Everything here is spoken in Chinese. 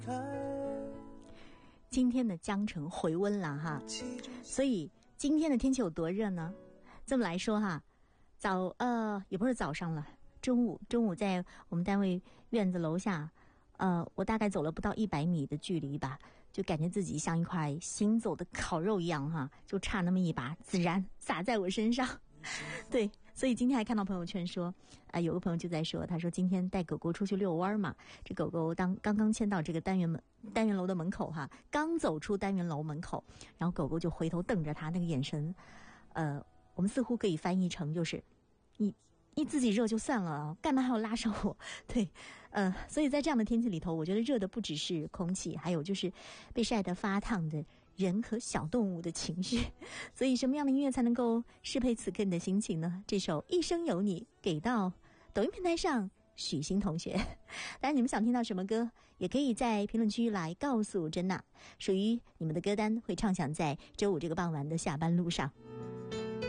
今天的江城回温了哈，所以今天的天气有多热呢？这么来说哈，也不是早上了，中午在我们单位院子楼下，我大概走了不到100米的距离吧，就感觉自己像一块行走的烤肉一样哈，就差那么一把孜然撒在我身上。对，所以今天还看到朋友圈说，有个朋友就在说，他说今天带狗狗出去遛弯嘛，这狗狗刚刚牵到这个单元楼的门口哈，刚走出单元楼门口，然后狗狗就回头瞪着他，那个眼神，我们似乎可以翻译成就是你自己热就算了，干嘛还要拉上我？对，所以在这样的天气里头，我觉得热的不只是空气，还有就是被晒得发烫的人和小动物的情绪。所以什么样的音乐才能够适配此刻你的心情呢？这首《一生有你》给到抖音平台上许昕同学。当然你们想听到什么歌，也可以在评论区来告诉珍娜，属于你们的歌单会唱响在周五这个傍晚的下班路上。